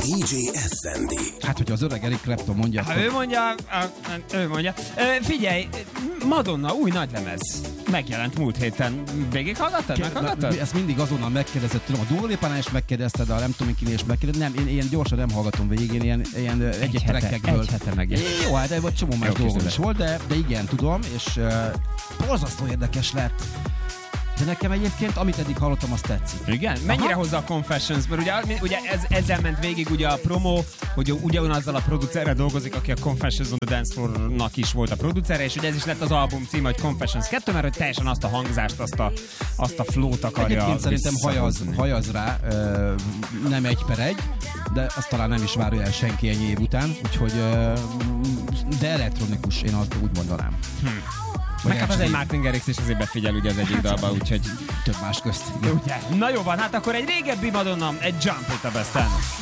DJ FND. Hát, hogyha az öreg Eric Clapton mondja, Ha akkor... ő mondja. Figyelj, Madonna új nagylemez megjelent múlt héten. Végighallgattad? Meghallgattad? Ezt mindig azonnal megkérdezett, tudom, a Dua Lipánál is megkérdezted, de a nem tudom kinél is megkérdezted. Nem, én ilyen gyorsan nem hallgatom végig, én ilyen egy trekkekből. Egy hete megjelent. Jó, hát egy csomó más dolgom is volt, de igen, tudom, és borzasztó érdekes lett. De nekem egyébként, amit eddig hallottam, azt tetszik. Igen? Mennyire hozza a Confessions? Mert ugye ezzel ment végig ugye a promo, hogy ugyanazzal a producerrel dolgozik, aki a Confessions on the Dance Floor-nak is volt a producere, és ugye ez is lett az album címe, hogy Confessions 2, mert hogy teljesen azt a hangzást, azt a flow-t akarja. Egyébként szerintem hajaz rá, nem 1/1, de azt talán nem is várja el senki ennyi év után, úgyhogy de elektronikus, én azt úgy mondanám. Meg hát azért Martin Garrix is azért befigyel ugye az egyik dalba, úgyhogy... Több más közt. Ugye? Na jó van, hát akkor egy régebbi Madonna, egy Jump It a Best-en.